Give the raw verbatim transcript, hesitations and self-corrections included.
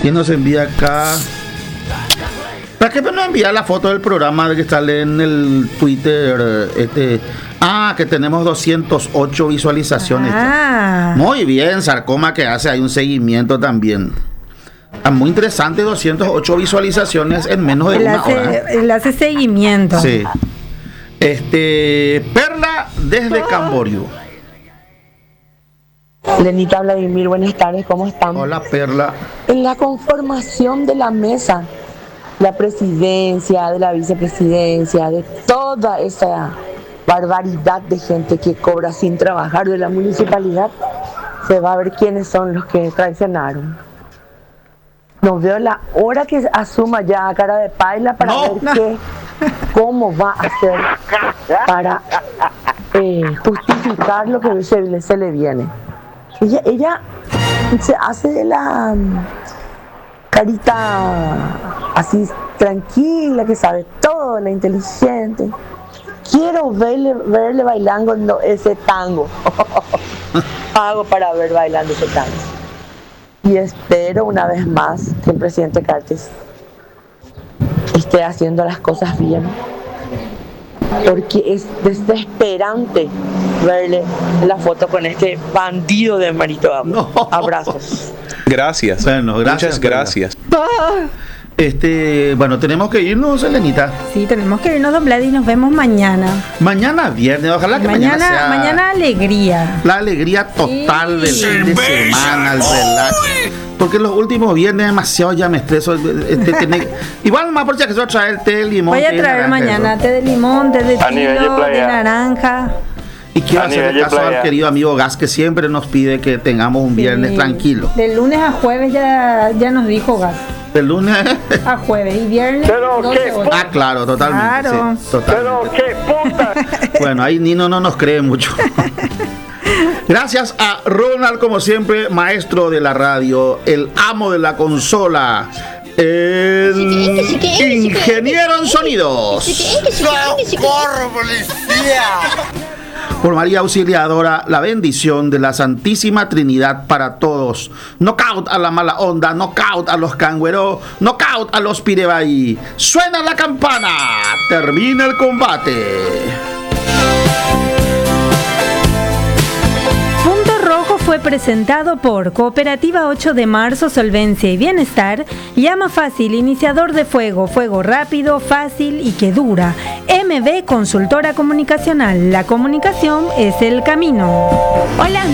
¿Quién nos envía acá? ¿Para qué nos envía la foto del programa de que sale en el Twitter? Este, ah, que tenemos doscientas ocho visualizaciones. Ah. Muy bien, Sarcoma, que hace ahí un seguimiento también. Ah, muy interesante, doscientas ocho visualizaciones en menos de Él una hace, hora. él hace seguimiento. Sí. Este, Perla desde Camboriú. Lenita, Vladimir, buenas tardes, ¿cómo están? Hola, Perla. En la conformación de la mesa, la presidencia, de la vicepresidencia, de toda esa barbaridad de gente que cobra sin trabajar de la municipalidad, se va a ver quiénes son los que traicionaron. No veo la hora que asuma ya a cara de paila para No, ver no. qué, cómo va a hacer para eh, justificar lo que se, le- se le viene. Ella, ella se hace de la mm, carita así tranquila, que sabe todo, la inteligente. Quiero verle, verle bailando no, ese tango. Pago para ver bailando ese tango. Y espero una vez más que el presidente Cartes esté haciendo las cosas bien, porque es desesperante verle la foto con este bandido de Marito Amo. No. Abrazos. Gracias. Bueno, gracias, Muchas gracias. Este, bueno, tenemos que irnos, Elenita. Sí, tenemos que irnos, don Vlad, y nos vemos mañana. Mañana viernes, ojalá que mañana, Mañana, sea mañana alegría. la alegría total Sí. del fin de semana, el relax. Porque los últimos viernes demasiado ya me estreso. Este, tiene- igual más por si acaso traer té de limón. Voy a té de traer naranja, mañana eso. té de limón, té de A nivel de tilo, de playa. naranja. Y quiero A hacer nivel de caso playa. al querido amigo Gas, que siempre nos pide que tengamos un viernes Sí. tranquilo. De lunes a jueves ya, ya nos dijo Gas. El lunes. A jueves y viernes. Pero doce qué horas. Ah, claro, totalmente. Claro. Sí, totalmente. Pero qué puta. Bueno, ahí Nino no nos cree mucho. Gracias a Ronald, como siempre, maestro de la radio, el amo de la consola, el ingeniero en sonidos. ¡Socorro, policía! Por María Auxiliadora, la bendición de la Santísima Trinidad para todos. Knockout a la mala onda, knockout a los cangüeros, knockout a los pirebaí. Suena la campana, termina el combate. Punto Rojo fue presentado por Cooperativa ocho de marzo, Solvencia y Bienestar, Llama Fácil, iniciador de fuego, fuego rápido, fácil y que dura. M B Consultora Comunicacional, la comunicación es el camino. Hola.